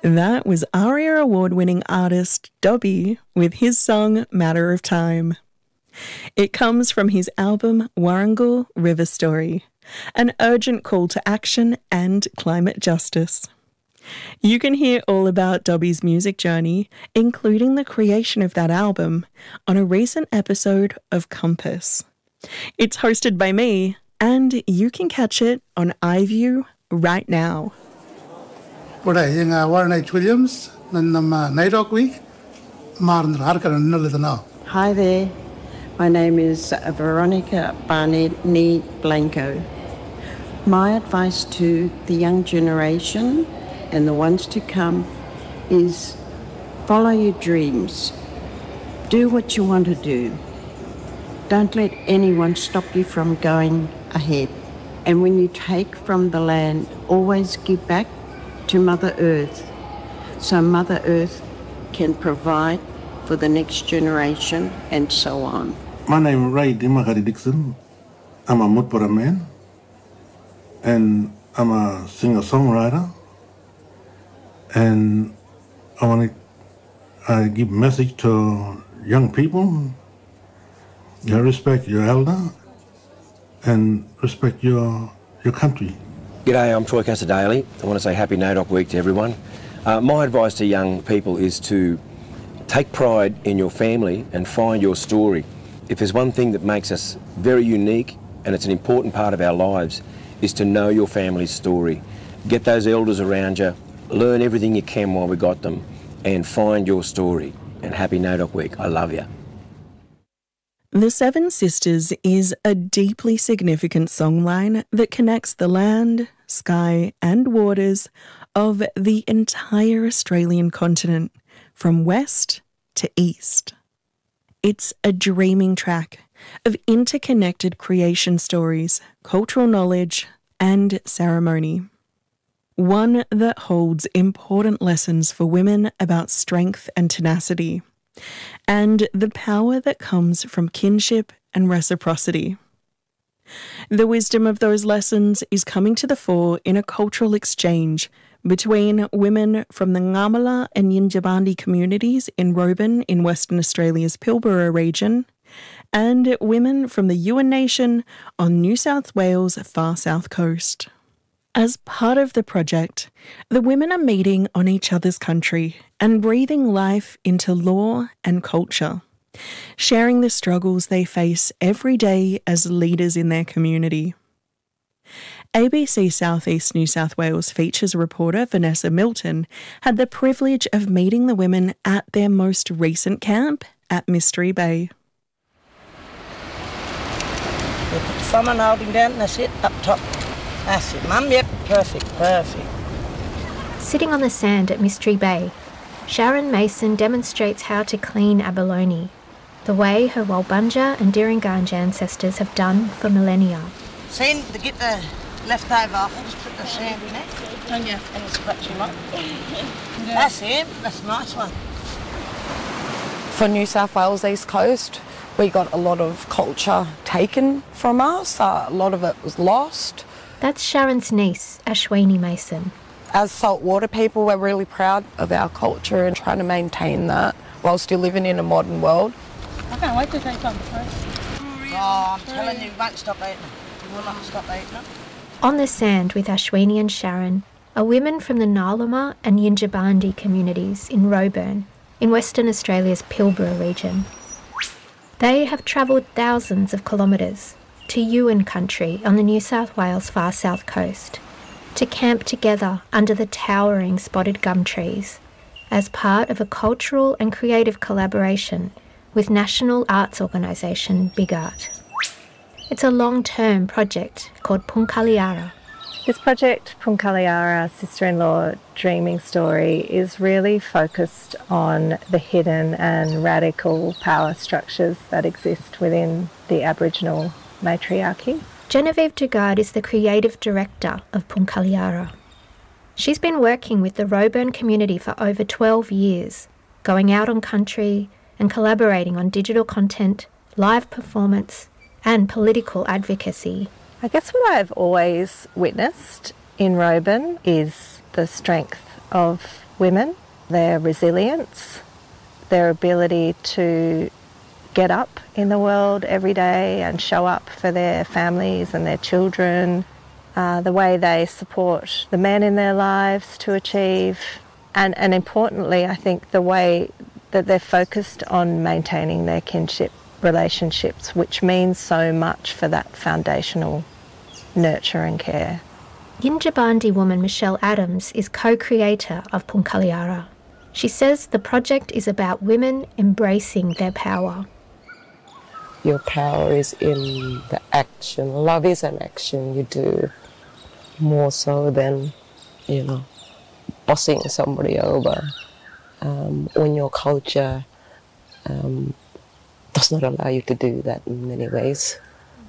That was ARIA award-winning artist Dobby with his song Matter of Time. It comes from his album Warrnambool River Story, an urgent call to action and climate justice. You can hear all about Dobby's music journey, including the creation of that album, on a recent episode of Compass. It's hosted by me, and you can catch it on iView right now. Williams, Hi there, my name is Veronica Barnett Blanco. My advice to the young generation and the ones to come is follow your dreams. Do what you want to do. Don't let anyone stop you from going ahead. And when you take from the land, always give back to Mother Earth, so Mother Earth can provide for the next generation and so on. My name is Ray Dimakari Dixon. I'm a Mutpara man, and I'm a singer-songwriter, and I want to give a message to young people. You respect your elder and respect your country. G'day, I'm Troy Casadale. I want to say happy NAIDOC week to everyone. My advice to young people is to take pride in your family and find your story. If there's one thing that makes us very unique, and it's an important part of our lives, is to know your family's story. Get those elders around you, learn everything you can while we got them, and find your story. And happy NAIDOC week. I love you. The Seven Sisters is a deeply significant songline that connects the land, sky and waters of the entire Australian continent, from west to east. It's a dreaming track of interconnected creation stories, cultural knowledge and ceremony. One that holds important lessons for women about strength and tenacity, and the power that comes from kinship and reciprocity. The wisdom of those lessons is coming to the fore in a cultural exchange between women from the Ngamala and Yindjibarndi communities in Roebourne in Western Australia's Pilbara region, and women from the Yuin Nation on New South Wales' far south coast. As part of the project, the women are meeting on each other's country and breathing life into law and culture, sharing the struggles they face every day as leaders in their community. ABC Southeast New South Wales features reporter Vanessa Milton had the privilege of meeting the women at their most recent camp at Mystery Bay. Someone holding down, that's it, up top. That's it, Mum, yep, perfect. Sitting on the sand at Mystery Bay, Sharon Mason demonstrates how to clean abalone, the way her Walbunja and Dirrangarnja ancestors have done for millennia. Sand, to get the leftover off, just put the sand in it. And scratch him up. That's it, that's a nice one. For New South Wales East Coast, we got a lot of culture taken from us. A lot of it was lost. That's Sharon's niece, Ashwini Mason. As saltwater people, we're really proud of our culture and trying to maintain that while still living in a modern world. I can't wait to take on the first. Oh, I'm telling you, you won't stop eating them. You will not stop eating them. On the sand with Ashwini and Sharon are women from the Ngarluma and Yindjibarndi communities in Roebourne, in Western Australia's Pilbara region. They have travelled thousands of kilometres to Yuin country on the New South Wales far south coast, to camp together under the towering spotted gum trees as part of a cultural and creative collaboration with national arts organisation Big Art. It's a long-term project called Punkaliara. This project, Punkaliara, Sister-in-Law Dreaming Story, is really focused on the hidden and radical power structures that exist within the Aboriginal matriarchy. Genevieve Dugard is the creative director of Punkaliara. She's been working with the Roebourne community for over 12 years, going out on country and collaborating on digital content, live performance and political advocacy. I guess what I've always witnessed in Roebourne is the strength of women, their resilience, their ability to get up in the world every day and show up for their families and their children, the way they support the men in their lives to achieve, and importantly, I think the way that they're focused on maintaining their kinship relationships, which means so much for that foundational nurture and care. Yindjibarndi woman Michelle Adams is co-creator of Punkaliara. She says the project is about women embracing their power. Your power is in the action. Love is an action you do, more so than, bossing somebody over. When your culture does not allow you to do that in many ways,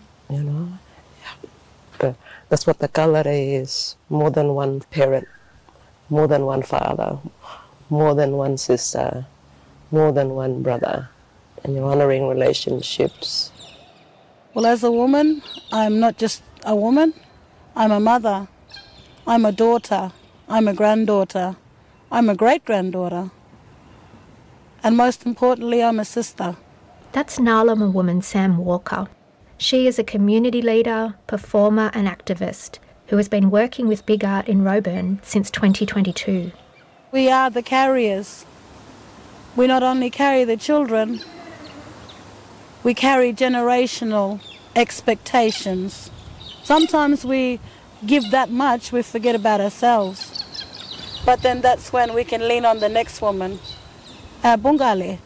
But that's what the kalare is. More than one parent, more than one father, more than one sister, more than one brother. And you're honouring relationships. Well, as a woman, I'm not just a woman. I'm a mother. I'm a daughter. I'm a granddaughter. I'm a great-granddaughter. And most importantly, I'm a sister. That's Ngarluma woman Sam Walker. She is a community leader, performer and activist who has been working with Big Art in Roebourne since 2022. We are the carriers. We not only carry the children, we carry generational expectations. Sometimes we give that much, we forget about ourselves. But then that's when we can lean on the next woman. Bungali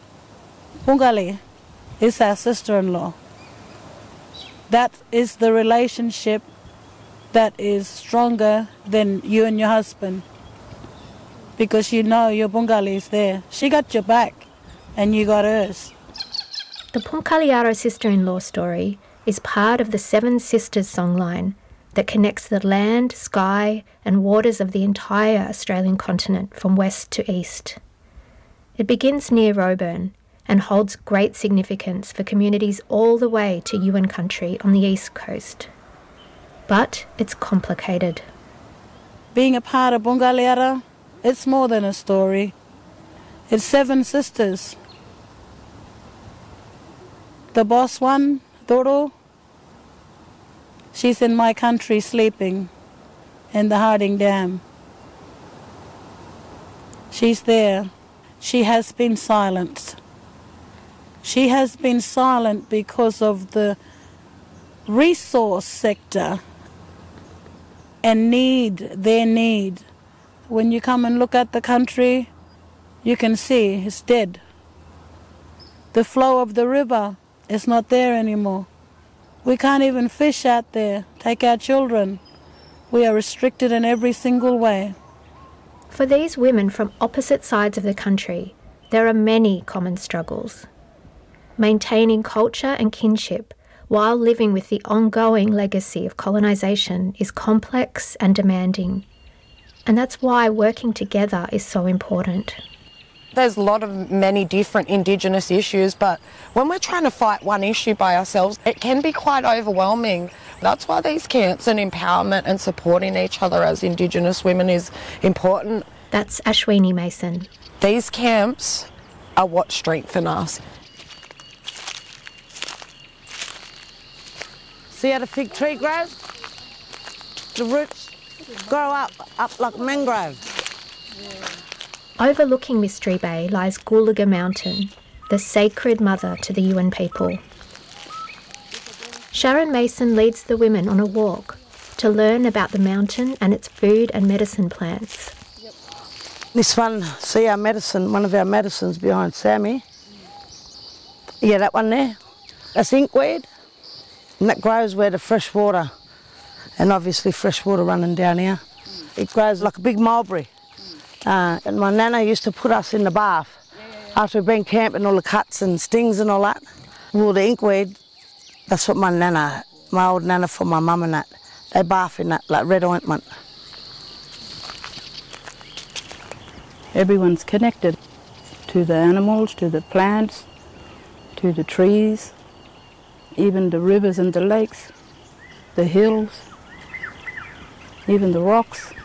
is our sister-in-law. That is the relationship that is stronger than you and your husband. Because your Bungali is there. She got your back and you got hers. The Punkaliara sister-in-law story is part of the Seven Sisters songline that connects the land, sky and waters of the entire Australian continent from west to east. It begins near Roebourne and holds great significance for communities all the way to Yuin country on the east coast. But it's complicated. Being a part of Punkaliara, it's more than a story. It's seven sisters. The boss one, Doro, she's in my country sleeping in the Harding Dam. She's there. She has been silenced. She has been silent because of the resource sector and their need. When you come and look at the country, you can see it's dead. The flow of the river is not there anymore. We can't even fish out there, take our children. We are restricted in every single way. For these women from opposite sides of the country, there are many common struggles. Maintaining culture and kinship while living with the ongoing legacy of colonisation is complex and demanding. And that's why working together is so important. There's many different Indigenous issues, but when we're trying to fight one issue by ourselves, it can be quite overwhelming. That's why these camps and empowerment and supporting each other as Indigenous women is important. That's Ashwini Mason. These camps are what strengthen us. See how the fig tree grows? The roots grow up like mangrove. Overlooking Mystery Bay lies Goolaga Mountain, the sacred mother to the Yuin people. Sharon Mason leads the women on a walk to learn about the mountain and its food and medicine plants. This one, see our medicine, one of our medicines behind Sammy. Yeah, that one there. That's inkweed. And that grows where the fresh water, and obviously fresh water running down here. It grows like a big mulberry. And my nana used to put us in the bath after we'd been camping, all the cuts and stings and all that. Well, the inkweed, that's what my old nana for my mum and that, they bath in that, like red ointment. Everyone's connected to the animals, to the plants, to the trees, even the rivers and the lakes, the hills, even the rocks.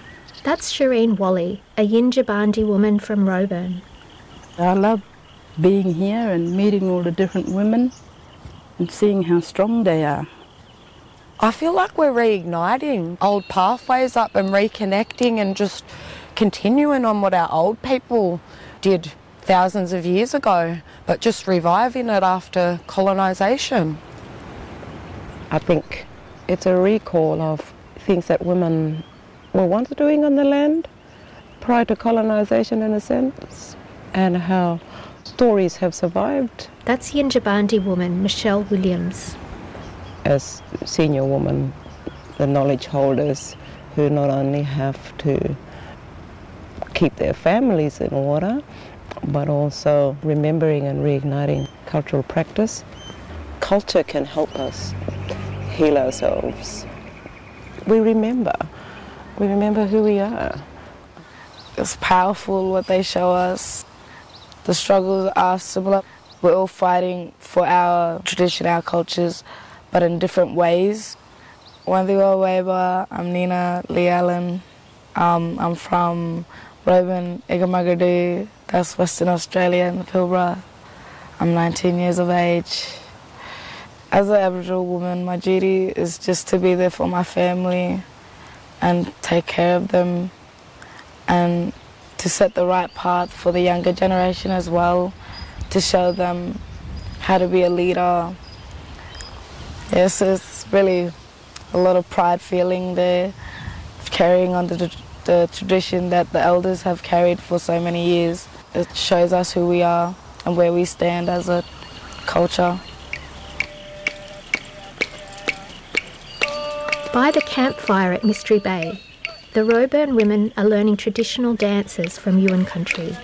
That's Shireen Wally, a Yindjibarndi woman from Roebourne. I love being here and meeting all the different women and seeing how strong they are. I feel like we're reigniting old pathways up and reconnecting and just continuing on what our old people did thousands of years ago, but just reviving it after colonisation. I think it's a recall of things that women were once doing on the land prior to colonisation, in a sense, and how stories have survived. That's Yindjibarndi woman Michelle Williams. As senior women, the knowledge holders who not only have to keep their families in order, but also remembering and reigniting cultural practice. Culture can help us heal ourselves. We remember who we are. It's powerful what they show us. The struggles are similar. We're all fighting for our tradition, our cultures, but in different ways. Wandiwa Weba, I'm Nina Lee Allen. I'm from Roebourne, Igamagadu, that's Western Australia in the Pilbara. I'm 19 years of age. As an Aboriginal woman, my duty is just to be there for my family and take care of them and to set the right path for the younger generation as well, to show them how to be a leader. Yes, it's really a lot of pride feeling there, carrying on the tradition that the elders have carried for so many years. It shows us who we are and where we stand as a culture. By the campfire at Mystery Bay, the Roebourne women are learning traditional dances from Yuin country.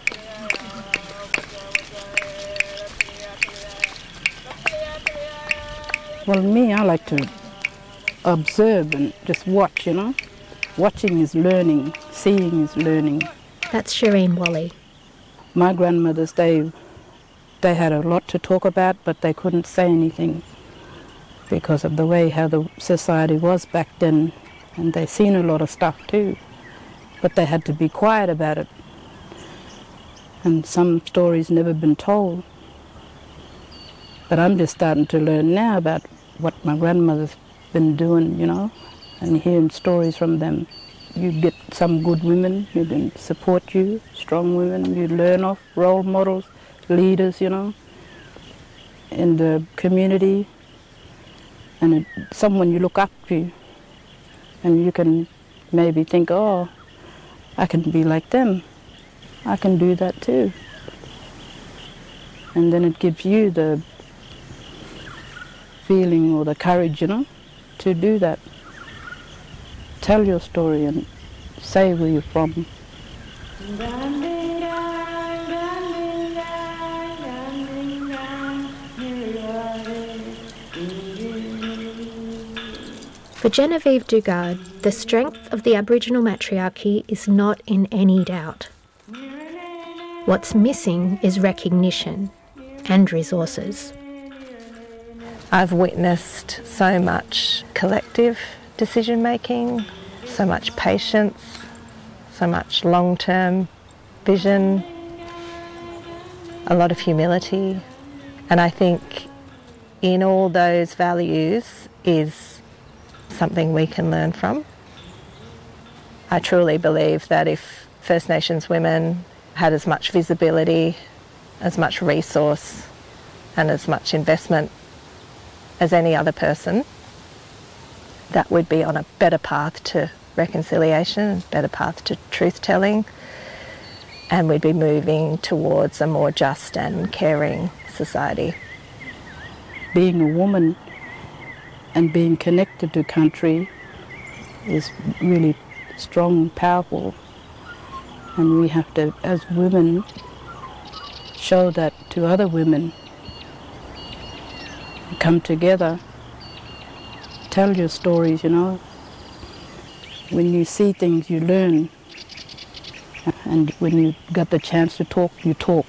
Well, me, I like to observe and just watch, you know. Watching is learning, seeing is learning. That's Shireen Wally. My grandmothers, they had a lot to talk about, but they couldn't say anything because of the way how the society was back then, and they seen a lot of stuff too, but they had to be quiet about it. And some stories never been told. But I'm just starting to learn now about what my grandmother's been doing, you know, and hearing stories from them. You get some good women who can support you, strong women you learn off, role models, leaders, you know, in the community, and someone you look up to, and you can maybe think, oh, I can be like them, I can do that too. And then it gives you the feeling or the courage, you know, to do that. Tell your story and say where you're from. For Genevieve Dugard, the strength of the Aboriginal matriarchy is not in any doubt. What's missing is recognition and resources. I've witnessed so much collective decision making, so much patience, so much long-term vision, a lot of humility, and I think in all those values is something we can learn from. I truly believe that if First Nations women had as much visibility, as much resource and as much investment as any other person, that we'd be on a better path to reconciliation, a better path to truth-telling, and we'd be moving towards a more just and caring society. Being a woman and being connected to country is really strong and powerful, and we have to, as women, show that to other women. Come together, tell your stories, you know. When you see things, you learn, and when you got the chance to talk, you talk.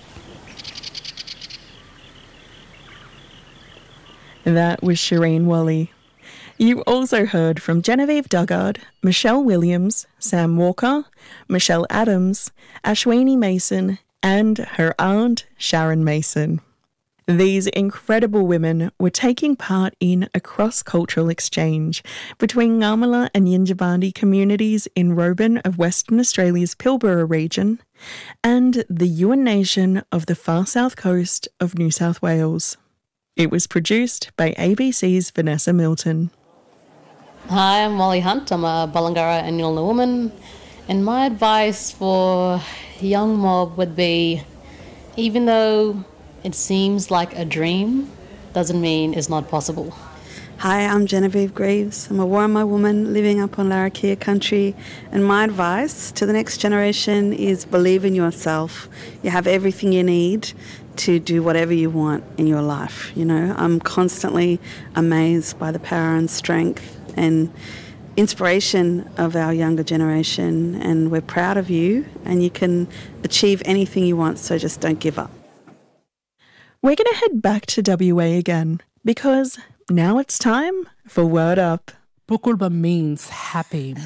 That was Shireen Wally. You also heard from Genevieve Duggard, Michelle Williams, Sam Walker, Michelle Adams, Ashwini Mason, and her aunt, Sharon Mason. These incredible women were taking part in a cross-cultural exchange between Ngarmala and Yindjibarndi communities in Roebourne of Western Australia's Pilbara region and the Yuin Nation of the far south coast of New South Wales. It was produced by ABC's Vanessa Milton. Hi, I'm Molly Hunt. I'm a Balangara and Yolna woman, and my advice for young mob would be, even though it seems like a dream, doesn't mean it's not possible. Hi, I'm Genevieve Greaves. I'm a Warama woman living up on Larrakia country, and my advice to the next generation is believe in yourself. You have everything you need to do whatever you want in your life. You know, I'm constantly amazed by the power and strength and inspiration of our younger generation, and we're proud of you, and you can achieve anything you want, so just don't give up. We're going to head back to WA again because now it's time for Word Up. Pukulba means happy.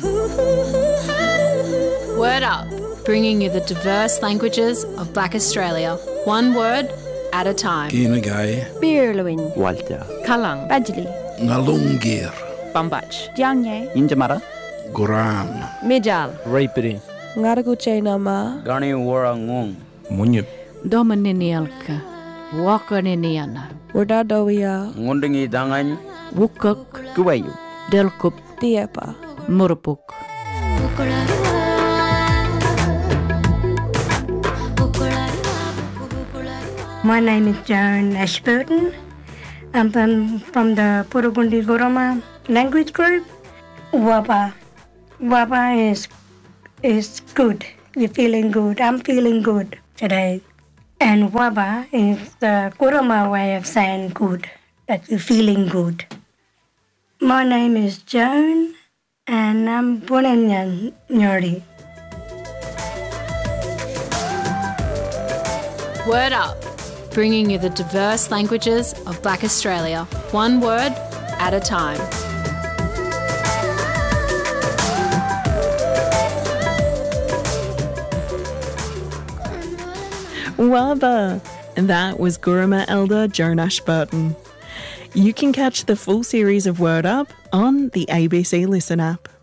Word Up, bringing you the diverse languages of Black Australia, one word at a time. Kinagai, Birluin, Walter, Kalang, Badjli, Ngalungir, Bambach, Jiangye, Injamara, Guram, Mijal, Raipiri, Ngaraguche Nama, Gani Warangung, Munyip, Domaninialka, Wakaniniana, Wardadowia, Ngundingi Dangan, Wukuk, Kuwayu, Delkup, Diepa, Murupuk. My name is Joan Ashburton. I'm from the Purugundi Gurama language group. Waba. Waba is good. You're feeling good. I'm feeling good today. And Waba is the Gurama way of saying good, that you're feeling good. My name is Joan, and I'm born in Nyori. Word Up, bringing you the diverse languages of Black Australia, one word at a time. Waba. That was Gurama elder Joan Ashburton. You can catch the full series of Word Up on the ABC Listen app.